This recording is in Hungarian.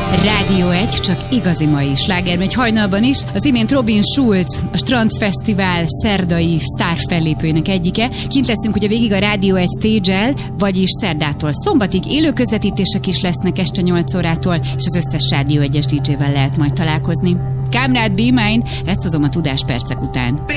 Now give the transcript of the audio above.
Rádió 1, csak igazi mai sláger megy hajnalban is. Az imént Robin Schulz, a Strand Fesztivál szerdai sztárfellépőinek egyike. Kint leszünk ugye végig a Rádió 1 stage-el, vagyis szerdától szombatig élő közvetítések is lesznek este 8 órától, és az összes Rádió 1-es DJ-vel lehet majd találkozni. Kamrád Be Mine, ezt hozom a tudás percek után.